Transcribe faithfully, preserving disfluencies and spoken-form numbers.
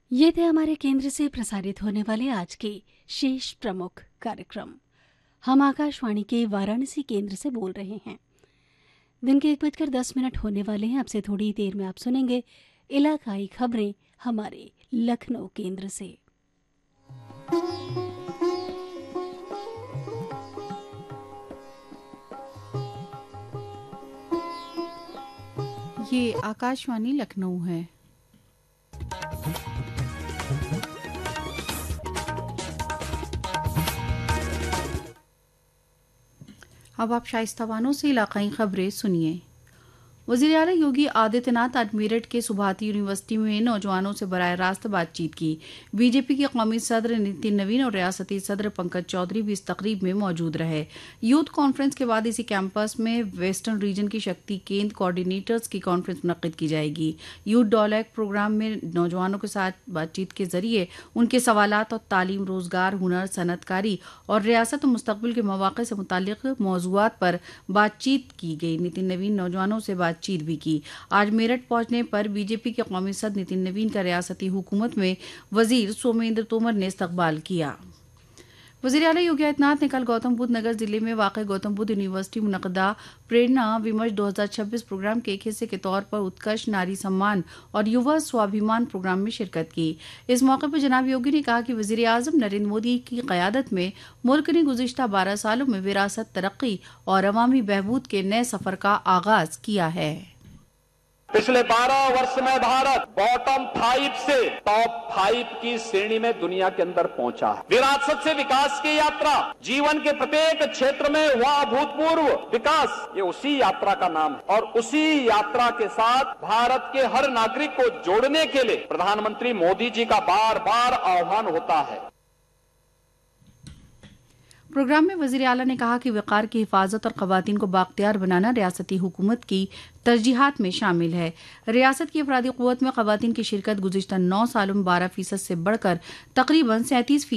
ये थे हमारे केंद्र से प्रसारित होने वाले आज के शेष प्रमुख कार्यक्रम। हम आकाशवाणी के वाराणसी केंद्र से बोल रहे हैं। दिन के एक बजकर दस मिनट होने वाले हैं। अब से थोड़ी देर में आप सुनेंगे इलाकाई खबरें हमारे लखनऊ केंद्र से। ये आकाशवाणी लखनऊ है। अब आप शाइस्ता बानो से इलाकाई खबरें सुनिए। वज़ीर आला योगी आदित्यनाथ आज मेरठ के सुभाती यूनिवर्सिटी में नौजवानों से बराह रास्त बातचीत की। बीजेपी के कौमी सदर नितिन नवीन और रियासती सदर पंकज चौधरी भी इस तकरीब में मौजूद रहे। यूथ कॉन्फ्रेंस के बाद इसी कैंपस में वेस्टर्न रीजन की शक्ति केंद्र कोऑर्डिनेटर्स की कॉन्फ्रेंस मुनक्किद की जाएगी। यूथ डॉलैक प्रोग्राम में नौजवानों के साथ बातचीत के जरिए उनके सवालात और तालीम, रोजगार, हुनर, सनअतकारी और रियासत और मुस्तकबिल के मौक़े से मुताल्लिक़ मौज़ूआत पर बातचीत की गई। नितिन नवीन नौजवानों से बातचीत भी की। आज मेरठ पहुंचने पर बीजेपी के कौमी सदर नितिन नवीन का रियासती हुकूमत में वजीर सोमेंद्र तोमर ने इस्तकबाल किया। वज़ीर आला योगी आदित्यनाथ ने कल गौतम बुद्ध नगर जिले में वाक़ गौतम बुद्ध यूनिवर्सिटी मुनक़दा प्रेरणा विमर्श दो हज़ार छब्बीस प्रोग्राम के एक हिस्से के तौर पर उत्कर्ष नारी सम्मान और युवा स्वाभिमान प्रोग्राम में शिरकत की। इस मौके पर जनाब योगी ने कहा कि वज़ीर आज़म नरेंद्र मोदी की क़यादत में मुल्क ने गुज़िश्ता बारह सालों में विरासत, तरक्की और अवामी बहबूद के नए सफ़र का आगाज़ किया है। पिछले बारह वर्ष में भारत बॉटम फाइव से टॉप फाइव की श्रेणी में दुनिया के अंदर पहुंचा है। विरासत से विकास की यात्रा, जीवन के प्रत्येक क्षेत्र में हुआ अभूतपूर्व विकास, ये उसी यात्रा का नाम है। और उसी यात्रा के साथ भारत के हर नागरिक को जोड़ने के लिए प्रधानमंत्री मोदी जी का बार बार आह्वान होता है। प्रोग्राम में वज़ीर आला ने कहा कि वक़ार की हिफाजत और ख़वातीन को बाख्तियार बनाना रियासती हुकूमत की तरजीहात में शामिल है। रियासत की अफरादी क़ुव्वत में ख़वातीन की शिरकत गुज़िश्ता नौ सालों में बारह फीसद से बढ़कर तकरीबन सैंतीस